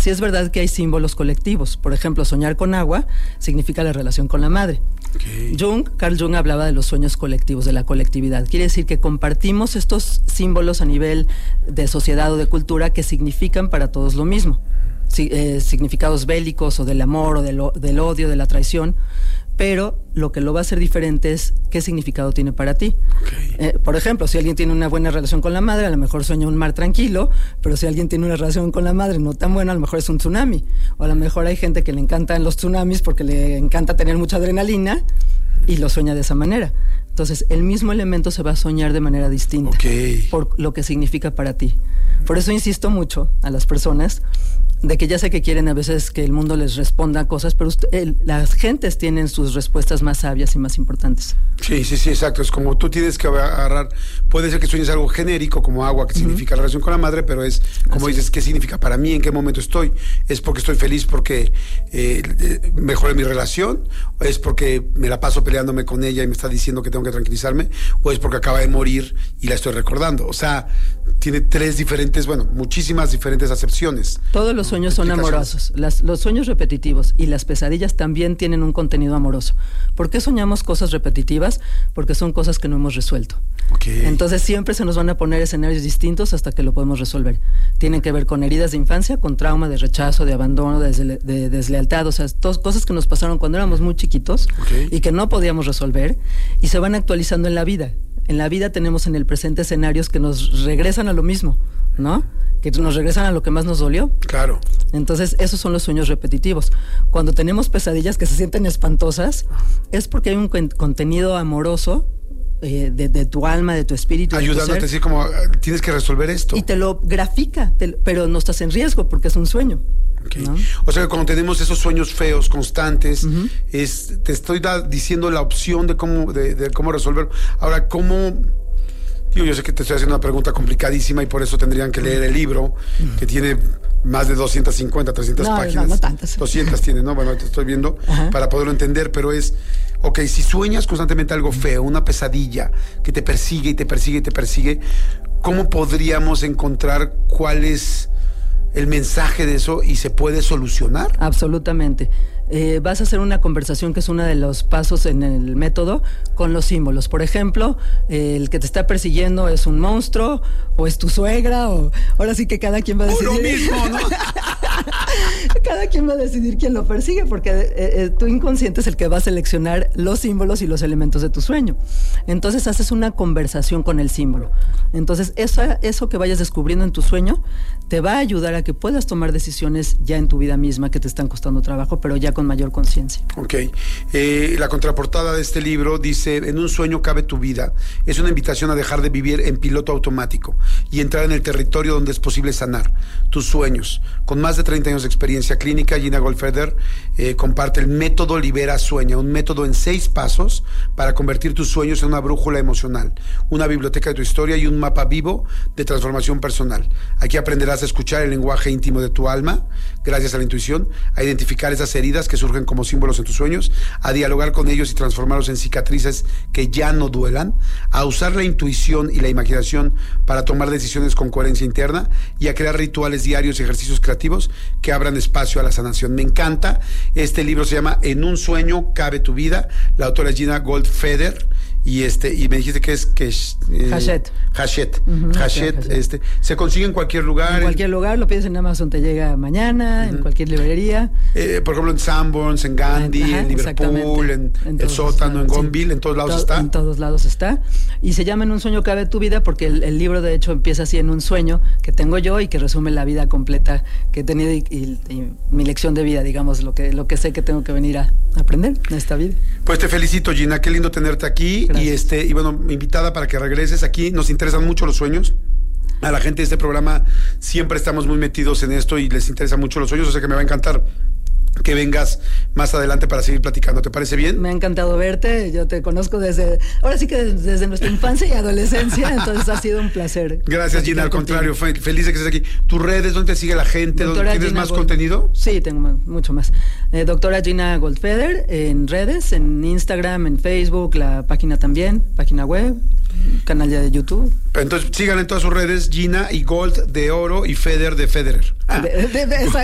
sí es verdad que hay símbolos colectivos. Por ejemplo, soñar con agua significa la relación con la madre. Okay. Carl Jung hablaba de los sueños colectivos, de la colectividad. Quiere decir que compartimos estos símbolos a nivel de sociedad o de cultura que significan para todos lo mismo. Significados bélicos o del amor o del odio, de la traición, pero lo que lo va a hacer diferente es qué significado tiene para ti. Okay. Por ejemplo, si alguien tiene una buena relación con la madre, a lo mejor sueña un mar tranquilo, pero si alguien tiene una relación con la madre no tan buena, a lo mejor es un tsunami. O a lo mejor hay gente que le encantan los tsunamis porque le encanta tener mucha adrenalina y lo sueña de esa manera. Entonces, el mismo elemento se va a soñar de manera distinta, okay, por lo que significa para ti. Por eso insisto mucho a las personas de que ya sé que quieren a veces que el mundo les responda cosas, pero las gentes tienen sus respuestas más sabias y más importantes. Sí, exacto. Es como tú tienes que agarrar, puede ser que sueñes algo genérico como agua, que significa la relación con la madre, pero es como dices, ¿qué significa para mí? ¿En qué momento estoy? ¿Es porque estoy feliz porque mejoré mi relación? ¿O es porque me la paso peleándome con ella y me está diciendo que tengo que tranquilizarme? ¿O es porque acaba de morir y la estoy recordando? O sea, tiene muchísimas diferentes acepciones. Todos los sueños son amorosos. Los sueños repetitivos y las pesadillas también tienen un contenido amoroso. ¿Por qué soñamos cosas repetitivas? Porque son cosas que no hemos resuelto. Okay. Entonces siempre se nos van a poner escenarios distintos hasta que lo podemos resolver. Tienen que ver con heridas de infancia, con trauma, de rechazo, de abandono, de deslealtad, o sea, cosas que nos pasaron cuando éramos muy chiquitos, okay, y que no podíamos resolver y se van actualizando en la vida. En la vida tenemos en el presente escenarios que nos regresan a lo mismo, ¿no? Que nos regresan a lo que más nos dolió. Claro. Entonces, esos son los sueños repetitivos. Cuando tenemos pesadillas que se sienten espantosas, es porque hay un contenido amoroso de tu alma, de tu espíritu. Ayudándote a decir como, tienes que resolver esto. Y te lo grafica, pero no estás en riesgo porque es un sueño. Okay. ¿No? O sea que cuando tenemos esos sueños feos, constantes, te estoy diciendo la opción de cómo resolverlo. Ahora, yo sé que te estoy haciendo una pregunta complicadísima y por eso tendrían que leer el libro, que tiene más de 250, 300 páginas. No tantas. 200 tiene, ¿no? Bueno, te estoy viendo para poderlo entender, pero es, si sueñas constantemente algo feo, una pesadilla que te persigue y te persigue y te persigue, ¿cómo podríamos encontrar cuál es el mensaje de eso y se puede solucionar? Absolutamente. Vas a hacer una conversación que es uno de los pasos en el método con los símbolos. Por ejemplo, el que te está persiguiendo es un monstruo o es tu suegra, o ahora sí que cada quien va a decidir. O lo mismo, ¿no? Cada quien va a decidir quién lo persigue, porque tu inconsciente es el que va a seleccionar los símbolos y los elementos de tu sueño. Entonces haces una conversación con el símbolo. Entonces eso que vayas descubriendo en tu sueño te va a ayudar a que puedas tomar decisiones ya en tu vida misma que te están costando trabajo, pero ya con mayor conciencia. Ok. La contraportada de este libro dice: en un sueño cabe tu vida. Es una invitación a dejar de vivir en piloto automático y entrar en el territorio donde es posible sanar tus sueños. Con más de 30 años de experiencia clínica, Gina Goldfeder comparte el método Libera Sueña, un método en 6 pasos para convertir tus sueños en una brújula emocional, una biblioteca de tu historia y un mapa vivo de transformación personal. Aquí aprenderás a escuchar el lenguaje íntimo de tu alma, gracias a la intuición, a identificar esas heridas que surgen como símbolos en tus sueños, a dialogar con ellos y transformarlos en cicatrices que ya no duelan, a usar la intuición y la imaginación para tomar decisiones con coherencia interna y a crear rituales diarios y ejercicios creativos que abran espacio a la sanación. Me encanta. Este libro se llama En un sueño cabe tu vida. La autora es Gina Goldfeder y me dijiste que es Hachette. Hachette. Se consigue en cualquier lugar. En cualquier lugar, lo pides en Amazon, te llega mañana, en cualquier librería. Por ejemplo, en Sanborns, en Gandhi, en Liverpool, en El Sótano, en Gonville, en todos lados está. En todos lados está. Y se llama En un sueño cabe tu vida porque el libro, de hecho, empieza así: en un sueño que tengo yo y que resume la vida completa que he tenido y mi lección de vida, digamos, lo que sé que tengo que venir a aprender en esta vida. Pues te felicito, Gina, qué lindo tenerte aquí. Gracias. Y bueno, invitada para que regreses aquí. Nos interesan mucho los sueños. A la gente de este programa siempre estamos muy metidos en esto y les interesan mucho los sueños, o sea que me va a encantar que vengas más adelante para seguir platicando. ¿Te parece bien? Me ha encantado verte. Yo te conozco desde nuestra infancia y adolescencia, entonces ha sido un placer. Gracias, Gina, al contrario, feliz de que estés aquí. ¿Tus redes, dónde te sigue la gente? ¿Dónde tienes más contenido? Sí, tengo mucho más. Doctora Gina Goldfeder en redes, en Instagram, en Facebook, la página también, página web, canal de YouTube. Entonces síganla en todas sus redes, Gina y Gold de oro y Feder de Federer.